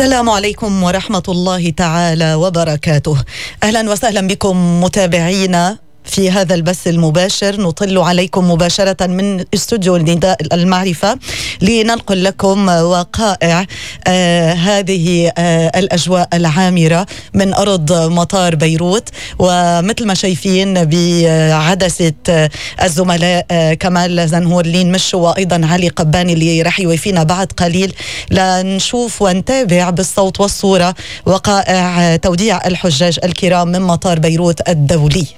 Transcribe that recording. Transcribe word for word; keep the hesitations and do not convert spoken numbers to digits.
السلام عليكم ورحمة الله تعالى وبركاته. أهلا وسهلا بكم متابعينا في هذا البث المباشر. نطل عليكم مباشرة من استوديو نداء المعرفة لننقل لكم وقائع آه هذه آه الأجواء العامرة من أرض مطار بيروت. ومثل ما شايفين بعدسة آه الزملاء آه كمال زنهور لين مشو وأيضا علي قباني اللي رح يوفينا بعد قليل لنشوف ونتابع بالصوت والصورة وقائع آه توديع الحجاج الكرام من مطار بيروت الدولي.